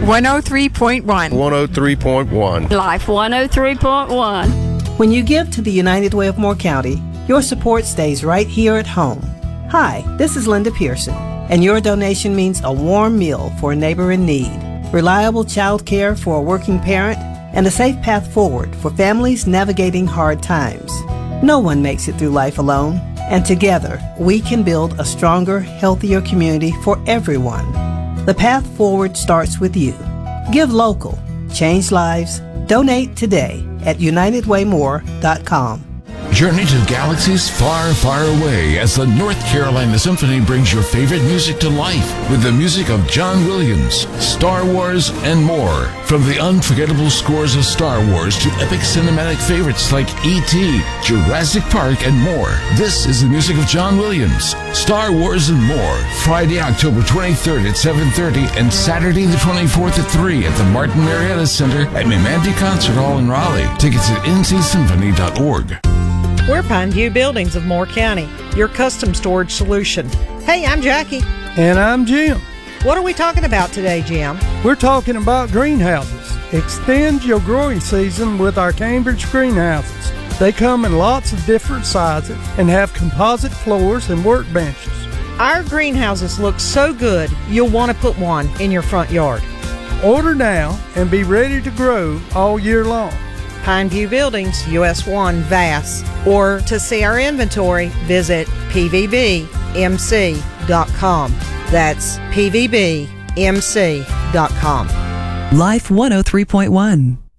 103.1. 103.1. Life 103.1. When you give to the United Way of Moore County, your support stays right here at home. Hi, this is Linda Pearson, and your donation means a warm meal for a neighbor in need, reliable child care for a working parent, and a safe path forward for families navigating hard times. No one makes it through life alone, and together we can build a stronger, healthier community for everyone. The path forward starts with you. Give local, change lives, donate today at UnitedWayMore.com. Journey to galaxies far, far away as the North Carolina Symphony brings your favorite music to life with the music of John Williams, Star Wars, and more. From the unforgettable scores of Star Wars to epic cinematic favorites like E.T., Jurassic Park, and more. This is the music of John Williams, Star Wars, and more. Friday, October 23rd at 7:30 and Saturday the 24th at 3 at the Martin Marietta Center at Memanti Concert Hall in Raleigh. Tickets at ncsymphony.org. We're Pineview Buildings of Moore County, your custom storage solution. Hey, I'm Jackie. And I'm Jim. What are we talking about today, Jim? We're talking about greenhouses. Extend your growing season with our Cambridge greenhouses. They come in lots of different sizes and have composite floors and workbenches. Our greenhouses look so good, you'll want to put one in your front yard. Order now and be ready to grow all year long. Pineview Buildings, US 1, Vass. Or to see our inventory, visit pvbmc.com. That's pvbmc.com. Life 103.1.